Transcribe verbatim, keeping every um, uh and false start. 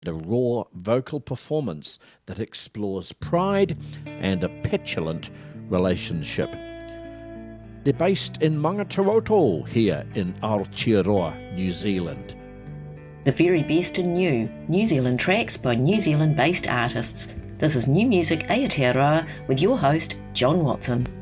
a raw vocal performance that explores pride and a petulant relationship. They're based in Mangataroto here in Aotearoa, New Zealand. The very best in new New Zealand tracks by New Zealand-based artists. This is New Music Aotearoa with your host, John Watson.